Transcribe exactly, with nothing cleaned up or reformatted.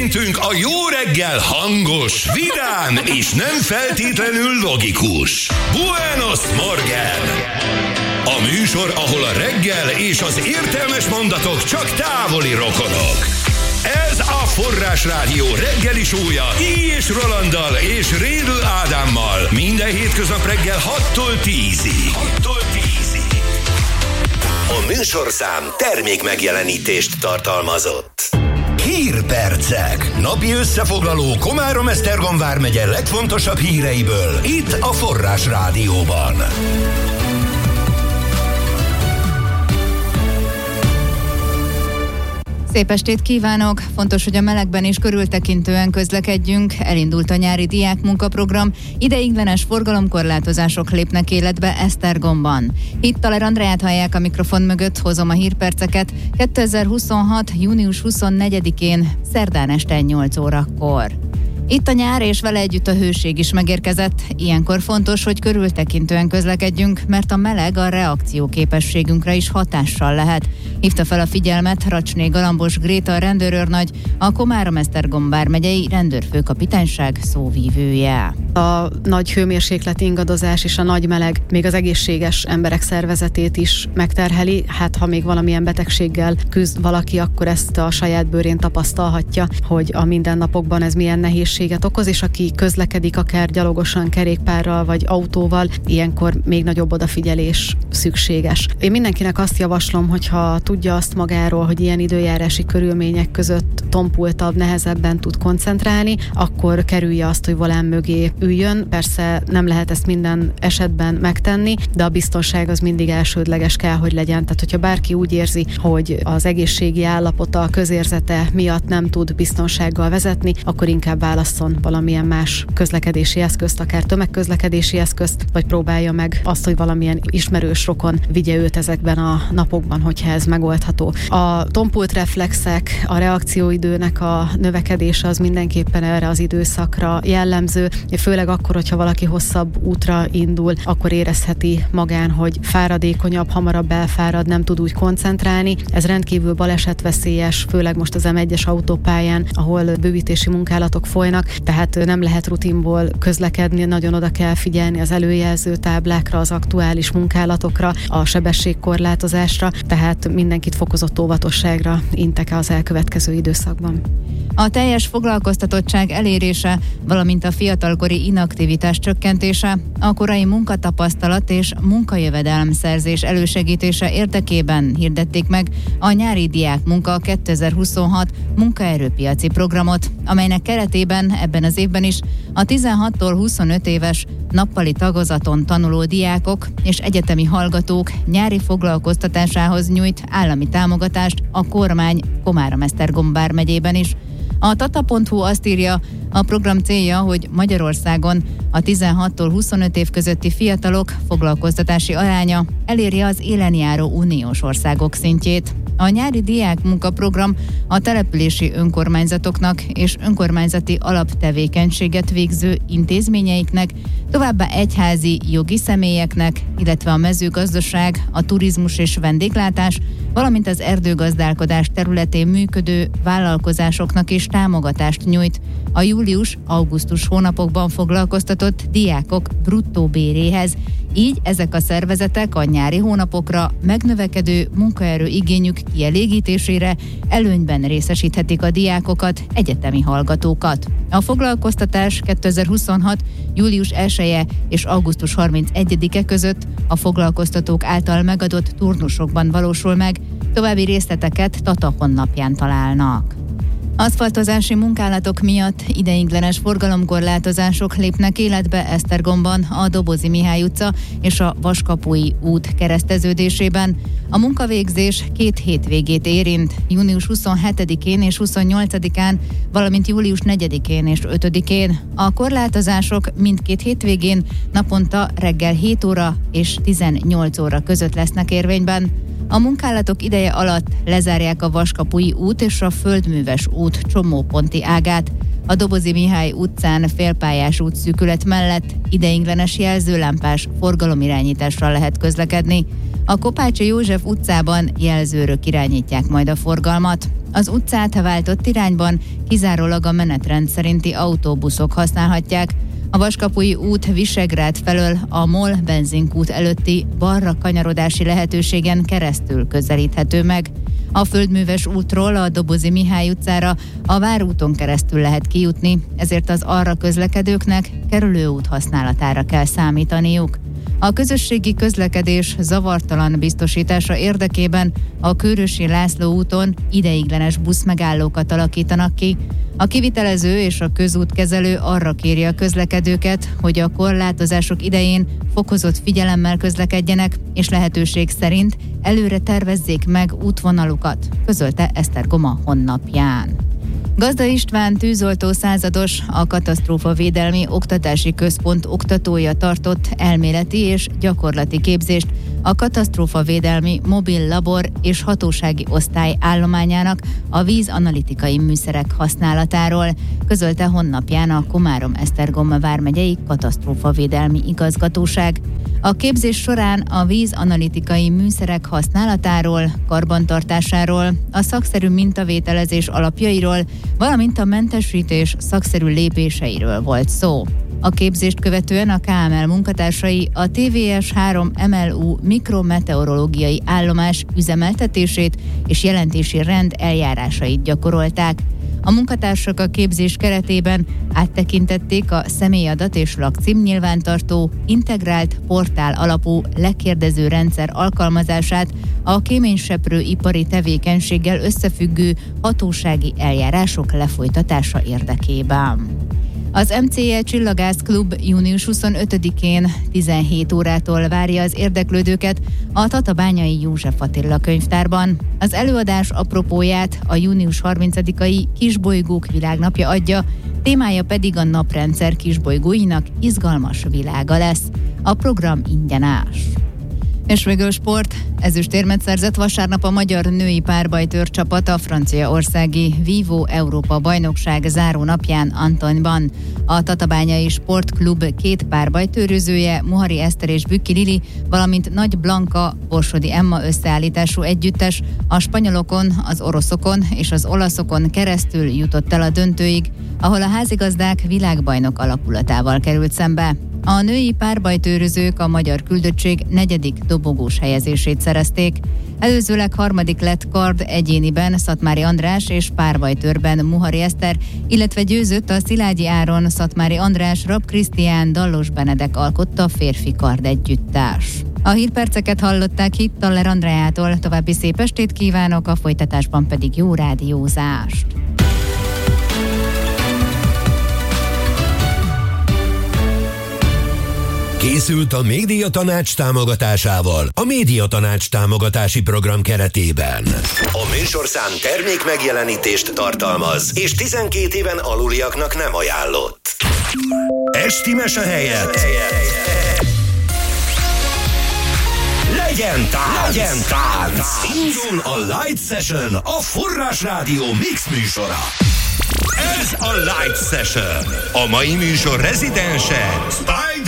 Szerintünk a jó reggel hangos, vidám és nem feltétlenül logikus. Buenos Morgen! A műsor, ahol a reggel és az értelmes mondatok csak távoli rokonok. Ez a Forrás Rádió reggeli sója Í és Rolanddal és Rédl Ádámmal minden hétköznap reggel hattól tízig. hattól tízig. A műsorszám termék megjelenítést tartalmazott. Hírpercek. Napi összefoglaló Komárom-Esztergom vármegye legfontosabb híreiből itt a Forrás Rádióban. Szép estét kívánok! Fontos, hogy a melegben is körültekintően közlekedjünk. Elindult a nyári diákmunkaprogram, ideiglenes forgalomkorlátozások lépnek életbe Esztergomban. Itt Taler Andreát hallják a mikrofon mögött, hozom a hírperceket kétezer-huszonhat. június huszonnegyedikén, szerdán este nyolc órakor. Itt a nyár, és vele együtt a hőség is megérkezett. Ilyenkor fontos, hogy körültekintően közlekedjünk, mert a meleg a reakcióképességünkre is hatással lehet. Hívta fel a figyelmet Racsné Galambos Gréta rendőrőrnagy, a Komárom-Esztergom vármegyei rendőrfőkapitányság szóvívője. A nagy hőmérséklet ingadozás és a nagy meleg még az egészséges emberek szervezetét is megterheli. Hát ha még valamilyen betegséggel küzd valaki, akkor ezt a saját bőrén tapasztalhatja, hogy a mindennapokban ez milyen nehézséget okoz, és aki közlekedik akár gyalogosan, kerékpárral vagy autóval, ilyenkor még nagyobb odafigyelés szükséges. Én mindenkinek azt javaslom, hogyha tudja azt magáról, hogy ilyen időjárási körülmények között tompultabb, nehezebben tud koncentrálni, akkor kerülje azt, hogy volán mögé üljön. Persze nem lehet ezt minden esetben megtenni, de a biztonság az mindig elsődleges kell, hogy legyen. Tehát, hogyha bárki úgy érzi, hogy az egészségi állapota, a közérzete miatt nem tud biztonsággal vezetni, akkor inkább válasszon valamilyen más közlekedési eszközt, akár tömegközlekedési eszközt, vagy próbálja meg azt, hogy valamilyen ismerős rokon vigye őt ezekben a napokban, hogyha ez megoldható. A tompult reflexek, a reakcióidőnek a növekedése az mindenképpen erre az időszakra jellemző, főleg akkor, hogyha valaki hosszabb útra indul, akkor érezheti magán, hogy fáradékonyabb, hamarabb elfárad, nem tud úgy koncentrálni. Ez rendkívül balesetveszélyes, főleg most az em egyes autópályán, ahol bővítési munkálatok folynak, tehát nem lehet rutinból közlekedni, nagyon oda kell figyelni az előjelző táblákra, az aktuális munkálatokra, a sebességkorlátozásra, tehát mindenkit fokozott óvatosságra intek az elkövetkező időszakban. A teljes foglalkoztatottság elérése, valamint a fiatalkori inaktivitás csökkentése, a korai munkatapasztalat és munkajövedelemszerzés elősegítése érdekében hirdették meg a nyári diákmunka kétezer-huszonhat munkaerőpiaci programot, amelynek keretében ebben az évben is a tizenhattól huszonöt éves nappali tagozaton tanuló diákok és egyetemi hallgatók nyári foglalkoztatásához nyújt állami támogatást a kormány Komárom-Esztergom vármegyében is. A tata pont hu azt írja, a program célja, hogy Magyarországon a tizenhattól huszonöt év közötti fiatalok foglalkoztatási aránya elérje az élen járó uniós országok szintjét. A nyári diákmunkaprogram a települési önkormányzatoknak és önkormányzati alaptevékenységet végző intézményeiknek, továbbá egyházi jogi személyeknek, illetve a mezőgazdaság, a turizmus és vendéglátás, valamint az erdőgazdálkodás területén működő vállalkozásoknak is támogatást nyújt a július-augusztus hónapokban foglalkoztatott diákok bruttó béréhez. Így ezek a szervezetek a nyári hónapokra megnövekedő munkaerő igényük kielégítésére előnyben részesíthetik a diákokat, egyetemi hallgatókat. A foglalkoztatás kétezer-huszonhat. július elseje és augusztus harmincegyedike között a foglalkoztatók által megadott turnusokban valósul meg, további részleteket Tata honlapján találnak. Aszfaltozási munkálatok miatt ideiglenes forgalomkorlátozások lépnek életbe Esztergomban, a Dobozi Mihály utca és a Vaskapui út kereszteződésében. A munkavégzés két hétvégét érint, június huszonhetedikén és huszonnyolcadikán, valamint július negyedikén és ötödikén. A korlátozások mindkét hétvégén naponta reggel hét óra és tizennyolc óra között lesznek érvényben. A munkálatok ideje alatt lezárják a Vaskapui út és a Földműves út csomóponti ágát. A Dobozi Mihály utcán félpályás útszűkület mellett ideiglenes jelzőlámpás forgalomirányítással lehet közlekedni. A Kopácsi József utcában jelzőrök irányítják majd a forgalmat. Az utcát váltott irányban kizárólag a menetrend szerinti autóbuszok használhatják. A Vaskapui út Visegrád felől a MOL benzinkút előtti balra kanyarodási lehetőségen keresztül közelíthető meg. A Földműves útról a Dobozi Mihály utcára a Várúton keresztül lehet kijutni, ezért az arra közlekedőknek kerülőút használatára kell számítaniuk. A közösségi közlekedés zavartalan biztosítása érdekében a Kőrösi László úton ideiglenes buszmegállókat alakítanak ki. A kivitelező és a közútkezelő arra kéri a közlekedőket, hogy a korlátozások idején fokozott figyelemmel közlekedjenek, és lehetőség szerint előre tervezzék meg útvonalukat, közölte Esztergom honlapján. Gazda István tűzoltó százados, a Katasztrófavédelmi Oktatási Központ oktatója tartott elméleti és gyakorlati képzést a Katasztrófavédelmi Mobil Labor és Hatósági Osztály állományának a vízanalitikai műszerek használatáról, közölte honlapján a Komárom-Esztergom vármegyei Katasztrófavédelmi Igazgatóság. A képzés során a vízanalitikai műszerek használatáról, karbantartásáról, a szakszerű mintavételezés alapjairól, valamint a mentesítés szakszerű lépéseiről volt szó. A képzést követően a ká em el munkatársai a té vé es három em el u mikrometeorológiai állomás üzemeltetését és jelentési rend eljárásait gyakorolták. A munkatársak a képzés keretében áttekintették a személyadat és lakcím nyilvántartó, integrált portál alapú lekérdező rendszer alkalmazását a kéményseprő ipari tevékenységgel összefüggő hatósági eljárások lefolytatása érdekében. Az em cé e Csillagász Klub június huszonötödikén tizenhét órától várja az érdeklődőket a Tatabányai József Attila könyvtárban. Az előadás apropóját a június harmincadikai Kisbolygók világnapja adja, témája pedig a naprendszer kisbolygóinak izgalmas világa lesz. A program ingyenes. És végül sport. Ezüstérmet szerzett vasárnap a magyar női párbajtőr csapat a franciaországi Vivo Európa bajnokság záró napján Antonyban. A Tatabányai Sportklub két párbajtőrözője, Mohari Eszter és Bükki Lili, valamint Nagy Blanka, Borsodi Emma összeállítású együttes a spanyolokon, az oroszokon és az olaszokon keresztül jutott el a döntőig, ahol a házigazdák világbajnok alakulatával került szembe. A női párbajtőrözők a magyar küldöttség negyedik dobogós helyezését szerezték. Előzőleg harmadik lett kard egyéniben Szatmári András és párbajtőrben Mohari Eszter, illetve győzött a Szilágyi Áron, Szatmári András, Rab Krisztián, Dallos Benedek alkotta férfi kard együttes. A hírperceket hallották Hittaller Andreától, további szép estét kívánok, a folytatásban pedig jó rádiózást! Készült a Médiatanács támogatásával a Médiatanács támogatási program keretében. A műsorszám termék megjelenítést tartalmaz, és tizenkét éven aluliaknak nem ajánlott. Esti mese helyett legyen tánc! Legyen tánc! Indul a Light Session, a Forrás Rádió mix műsora. Ez a Light Session. A mai műsor rezidense Spider